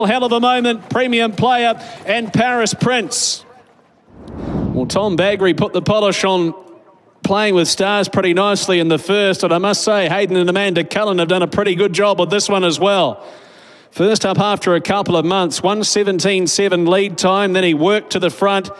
Hell of a moment, Premium Player and Paris Prince. Well, Tom Baggery put the polish on playing with stars pretty nicely in the first, and I must say Hayden and Amanda Cullen have done a pretty good job with this one as well. First up after a couple of months, 1:17.7 lead time, then he worked to the front.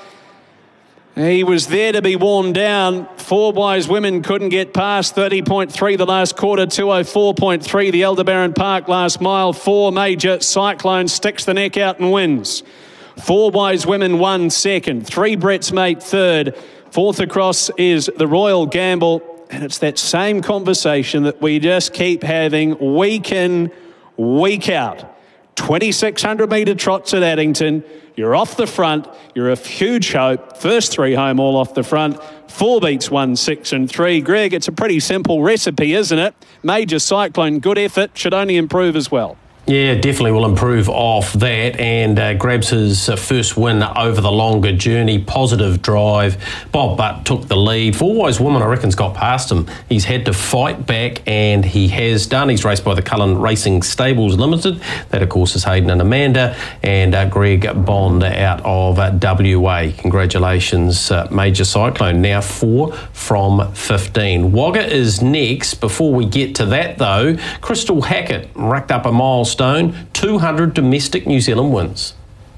He was there to be worn down. Four Wise Women couldn't get past 30.3 the last quarter, 204.3 the Aldebaran Park last mile. Four Major Cyclone sticks the neck out and wins. Four Wise Women won second. Three Brett's Mate third. Fourth across is the Royal Gamble. And it's that same conversation that we just keep having week in, week out. 2,600 metre trots at Addington. You're off the front. You're a huge hope. First three home all off the front. 4 beats 1, 6 and 3. Greg, it's a pretty simple recipe, isn't it? Major Cyclone, good effort, should only improve as well. Yeah, definitely will improve off that and grabs his first win over the longer journey. Positive drive. Bob Butt took the lead. Four Wise Woman, I reckon's got past him. He's had to fight back and he has done. He's raced by the Cullen Racing Stables Limited. That, of course, is Hayden and Amanda and Greg Bond out of WA. Congratulations, Major Cyclone. Now 4 from 15. Wagga is next. Before we get to that, though, Crystal Hackett racked up a milestone. 200 domestic New Zealand wins.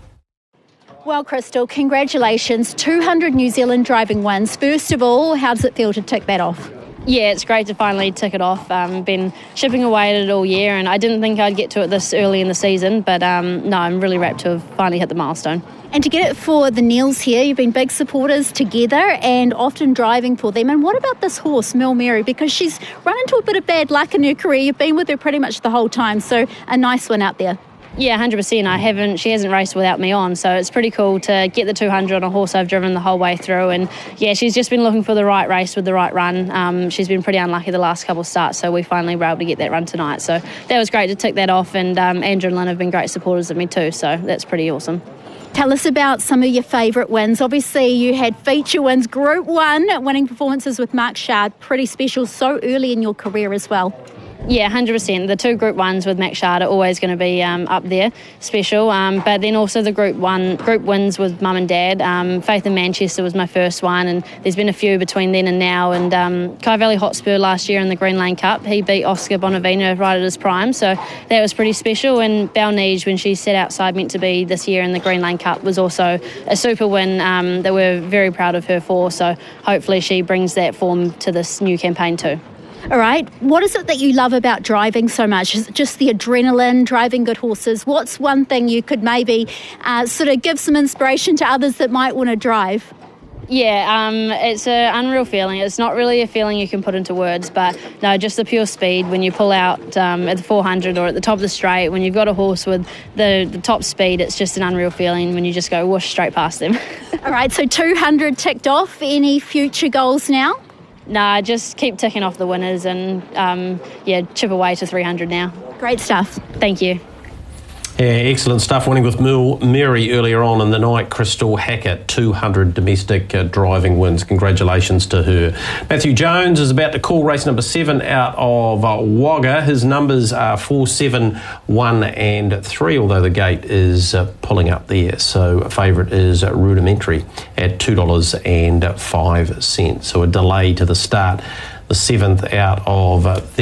Well, Crystal, congratulations. 200 New Zealand driving wins. First of all, how does it feel to tick that off? Yeah, it's great to finally tick it off. Been chipping away at it all year and I didn't think I'd get to it this early in the season, but no, I'm really rapt to have finally hit the milestone. And to get it for the Neils here, you've been big supporters together and often driving for them. And what about this horse, Mel Mary? Because she's run into a bit of bad luck in her career. You've been with her pretty much the whole time, so a nice one out there. Yeah, 100%. She hasn't raced without me on, so it's pretty cool to get the 200 on a horse I've driven the whole way through. And yeah, she's just been looking for the right race with the right run. She's been pretty unlucky the last couple of starts, so we finally were able to get that run tonight. So that was great to tick that off, and Andrew and Lynn have been great supporters of me too, so that's pretty awesome. Tell us about some of your favourite wins. Obviously, you had feature wins, Group 1, winning performances with Mark Shard. Pretty special so early in your career as well. Yeah, 100%. The 2 Group 1s with Mac Shard are always going to be up there, special. But then also the Group wins with Mum and Dad. Faith in Manchester was my first one, and there's been a few between then and now. And Kai Valley Hotspur last year in the Green Lane Cup, he beat Oscar Bonavino right at his prime, so that was pretty special. And Balnege, when she set outside meant to be this year in the Green Lane Cup, was also a super win that we're very proud of her for. So hopefully she brings that form to this new campaign too. All right, what is it that you love about driving so much? Is it just the adrenaline, driving good horses? What's one thing you could maybe sort of give some inspiration to others that might want to drive? Yeah, it's an unreal feeling. It's not really a feeling you can put into words, but no, just the pure speed when you pull out at the 400 or at the top of the straight, when you've got a horse with the top speed, it's just an unreal feeling when you just go whoosh straight past them. All right, so 200 ticked off. Any future goals now? Nah, just keep ticking off the winners and, chip away to 300 now. Great stuff. Thank you. Yeah, excellent stuff. Winning with Mary earlier on in the night. Crystal Hackett, 200 domestic driving wins. Congratulations to her. Matthew Jones is about to call race number 7 out of Wagga. His numbers are 4, 7, 1 and 3, although the gate is pulling up there. So favourite is Rudimentary at $2.05. So a delay to the start. The 7th out of